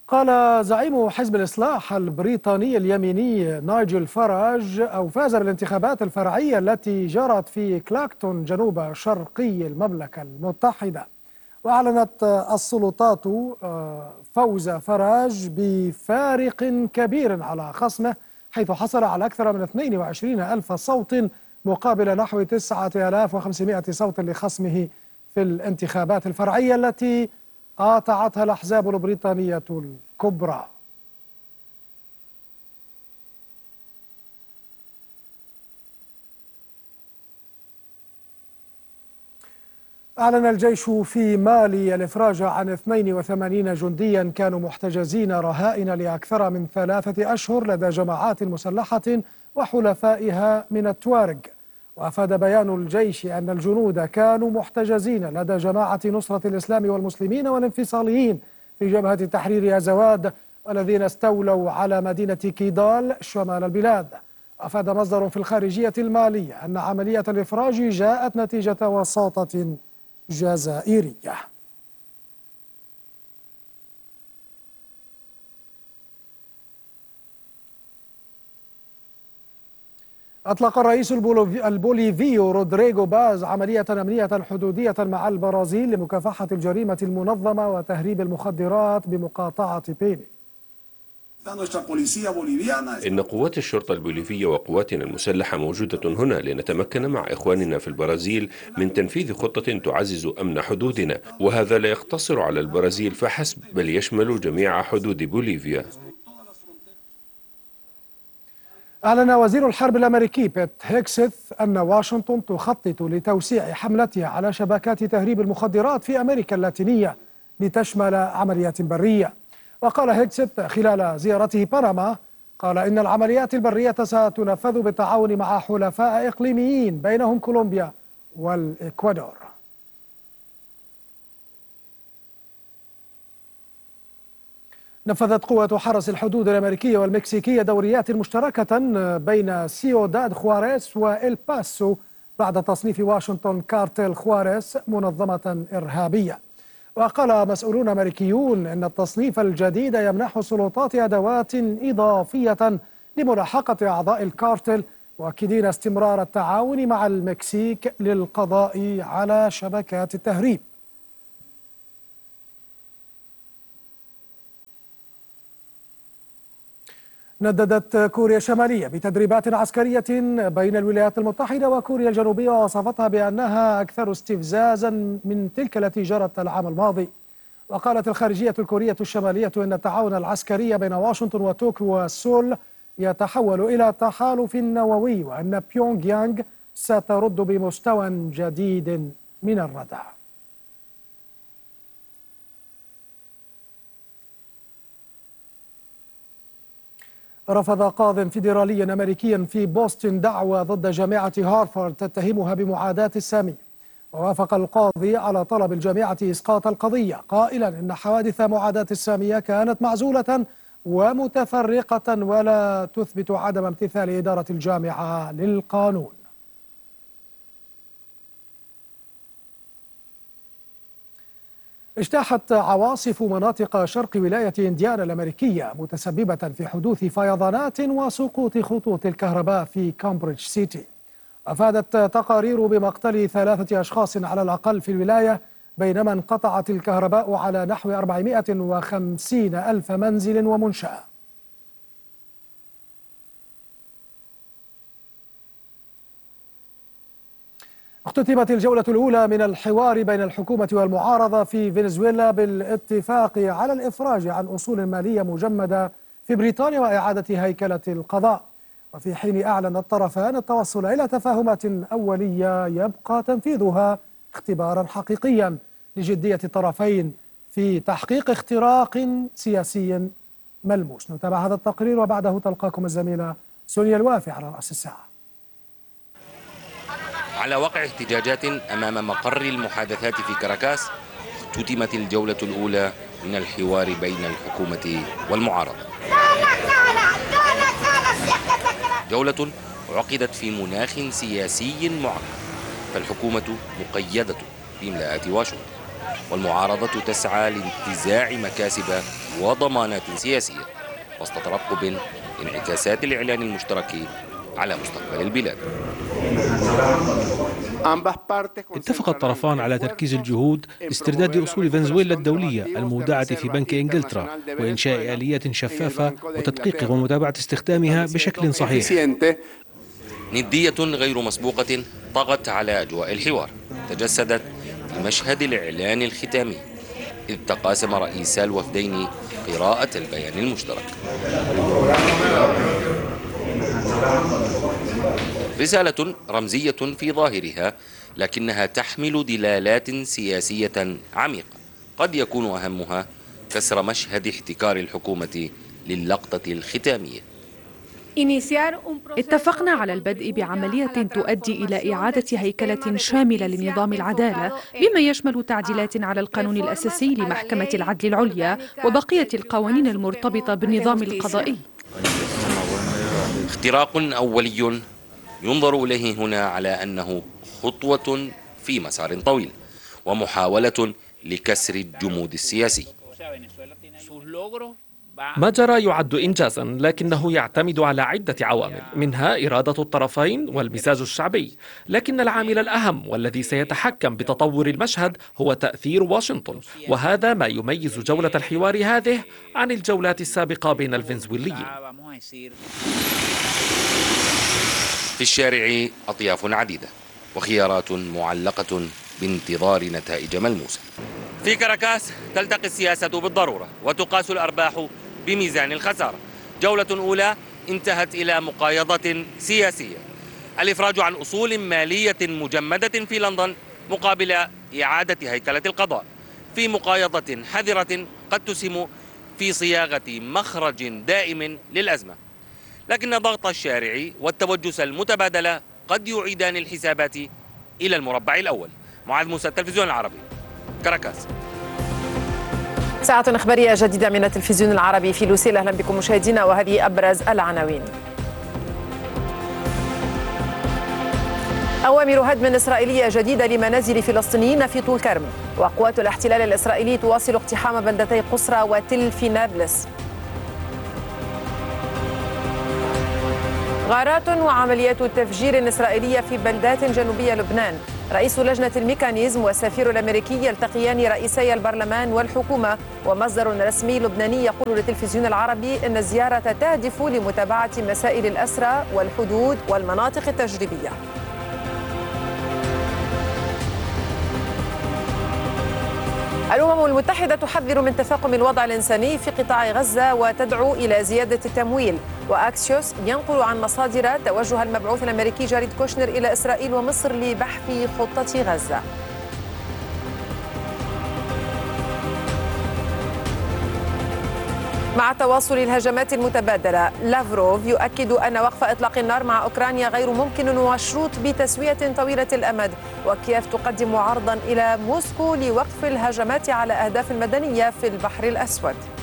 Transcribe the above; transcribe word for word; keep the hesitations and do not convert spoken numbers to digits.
قال زعيم حزب الإصلاح البريطاني اليميني نايجل فاراج أو فاز بالانتخابات الفرعية التي جرت في كلاكتون جنوب شرقي المملكة المتحدة. وأعلنت السلطات فوز فاراج بفارق كبير على خصمه، حيث حصل على أكثر من اثنين وعشرين ألف صوت مقابل نحو تسعة آلاف وخمسمائة صوت لخصمه في الانتخابات الفرعية التي قاطعتها الأحزاب البريطانية الكبرى. أعلن الجيش في مالي الإفراج عن اثنين وثمانين جنديا كانوا محتجزين رهائن لأكثر من ثلاثة أشهر لدى جماعات مسلحة وحلفائها من التوارج. وأفاد بيان الجيش أن الجنود كانوا محتجزين لدى جماعة نصرة الإسلام والمسلمين والانفصاليين في جبهة تحرير أزواد، والذين استولوا على مدينة كيدال شمال البلاد. أفاد مصدر في الخارجية المالية أن عملية الإفراج جاءت نتيجة وساطة جزائرية. أطلق الرئيس البوليفي رودريغو باز عملية أمنية حدودية مع البرازيل لمكافحة الجريمة المنظمة وتهريب المخدرات بمقاطعة بيني. إن قوات الشرطة البوليفية وقواتنا المسلحة موجودة هنا لنتمكن مع إخواننا في البرازيل من تنفيذ خطة تعزز أمن حدودنا، وهذا لا يقتصر على البرازيل فحسب بل يشمل جميع حدود بوليفيا. أعلن وزير الحرب الأمريكي بيت هيكسث أن واشنطن تخطط لتوسيع حملتها على شبكات تهريب المخدرات في أمريكا اللاتينية لتشمل عمليات برية. وقال هيكسث خلال زيارته بنما، قال إن العمليات البرية ستنفذ بالتعاون مع حلفاء إقليميين بينهم كولومبيا والإكوادور. نفذت قوة حرس الحدود الأمريكية والمكسيكية دوريات مشتركة بين سيوداد خواريس وإل باسو بعد تصنيف واشنطن كارتيل خواريس منظمة إرهابية. وقال مسؤولون أمريكيون إن التصنيف الجديد يمنح السلطات أدوات إضافية لملاحقة أعضاء الكارتيل، مؤكدين استمرار التعاون مع المكسيك للقضاء على شبكات التهريب. نددت كوريا الشمالية بتدريبات عسكرية بين الولايات المتحدة وكوريا الجنوبية، ووصفتها بأنها أكثر استفزازا من تلك التي جرت العام الماضي. وقالت الخارجية الكورية الشمالية إن التعاون العسكري بين واشنطن وطوكيو وسول يتحول إلى تحالف نووي، وأن بيونغ يانغ سترد بمستوى جديد من الردع. رفض قاض فيدرالي أمريكي في بوسطن دعوى ضد جامعة هارفارد تتهمها بمعاداة السامية. ووافق القاضي على طلب الجامعة إسقاط القضية، قائلا إن حوادث معاداة السامية كانت معزولة ومتفرقة ولا تثبت عدم امتثال إدارة الجامعة للقانون. اجتاحت عواصف مناطق شرق ولاية إنديانا الأمريكية متسببة في حدوث فيضانات وسقوط خطوط الكهرباء في كامبريدج سيتي. أفادت تقارير بمقتل ثلاثة أشخاص على الأقل في الولاية، بينما انقطعت الكهرباء على نحو أربعمائة وخمسين ألف منزل ومنشأة. اختتمت الجولة الأولى من الحوار بين الحكومة والمعارضة في فنزويلا بالاتفاق على الإفراج عن أصول مالية مجمدة في بريطانيا وإعادة هيكلة القضاء. وفي حين أعلن الطرفان التوصل إلى تفاهمات أولية، يبقى تنفيذها اختبارا حقيقيا لجدية الطرفين في تحقيق اختراق سياسي ملموس. نتابع هذا التقرير وبعده تلقاكم الزميلة سونيا الوافي على رأس الساعة. على وقع احتجاجات أمام مقر المحادثات في كاراكاس، اختتمت الجولة الأولى من الحوار بين الحكومة والمعارضة. جولة عقدت في مناخ سياسي معقد، فالحكومة مقيدة بإملاءات واشنطن. والمعارضة تسعى لانتزاع مكاسب وضمانات سياسية وسط ترقب انعكاسات الإعلان المشترك على مستقبل البلاد. اتفق الطرفان على تركيز الجهود لاسترداد أصول فنزويلا الدولية المودعة في بنك إنجلترا وإنشاء آليات شفافة وتدقيق ومتابعة استخدامها بشكل صحيح. ندية غير مسبوقة طغت على أجواء الحوار، تجسدت في مشهد الإعلان الختامي إذ تقاسم رئيسا الوفدين قراءة البيان المشترك. رسالة رمزية في ظاهرها، لكنها تحمل دلالات سياسية عميقة قد يكون أهمها كسر مشهد احتكار الحكومة للقطة الختامية. اتفقنا على البدء بعملية تؤدي إلى إعادة هيكلة شاملة لنظام العدالة بما يشمل تعديلات على القانون الأساسي لمحكمة العدل العليا وبقية القوانين المرتبطة بالنظام القضائي. اختراق أولي ينظر إليه هنا على أنه خطوة في مسار طويل ومحاولة لكسر الجمود السياسي. ما جرى يعد إنجازا، لكنه يعتمد على عدة عوامل، منها إرادة الطرفين والمزاج الشعبي، لكن العامل الأهم والذي سيتحكم بتطور المشهد هو تأثير واشنطن، وهذا ما يميز جولة الحوار هذه عن الجولات السابقة بين الفنزويليين. في الشارع أطياف عديدة وخيارات معلقة بانتظار نتائج ملموسة. في كاراكاس تلتقي السياسة بالضرورة وتقاس الأرباح بميزان الخسارة. جولة أولى انتهت إلى مقايضة سياسية، الإفراج عن أصول مالية مجمدة في لندن مقابل إعادة هيكلة القضاء، في مقايضة حذرة قد تسهم في صياغة مخرج دائم للأزمة. لكن ضغط الشارع والتوجس المتبادل قد يعيدان الحسابات إلى المربع الأول. معاذ موسى، التلفزيون العربي، كاراكاس. ساعة إخبارية جديدة من التلفزيون العربي في لوسيل. أهلا بكم مشاهدينا، وهذه أبرز العناوين. أوامر هدم إسرائيلية جديدة لمنازل فلسطينيين في طول كرم، وقوات الاحتلال الإسرائيلي تواصل اقتحام بلدتي قسرى وتل في نابلس. غارات وعمليات تفجير إسرائيلية في بلدات جنوبية لبنان. رئيس لجنة الميكانيزم والسفير الأمريكي يلتقيان رئيسي البرلمان والحكومة. ومصدر رسمي لبناني يقول للتلفزيون العربي أن الزيارة تهدف لمتابعة مسائل الأسرى والحدود والمناطق التجريبية. الأمم المتحدة تحذر من تفاقم الوضع الإنساني في قطاع غزة وتدعو إلى زيادة التمويل. وأكسيوس ينقل عن مصادر توجه المبعوث الأمريكي جاريد كوشنر إلى إسرائيل ومصر لبحث خطة غزة. مع تواصل الهجمات المتبادلة، لافروف يؤكد أن وقف إطلاق النار مع أوكرانيا غير ممكن ومشروط بتسوية طويلة الأمد. وكييف تقدم عرضا إلى موسكو لوقف الهجمات على أهداف مدنية في البحر الأسود.